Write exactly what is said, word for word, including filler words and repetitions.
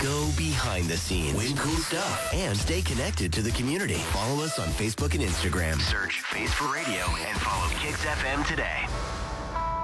Go behind the scenes. Win cool stuff. And stay connected to the community. Follow us on Facebook and Instagram. Search Face for Radio and follow Kicks F M today.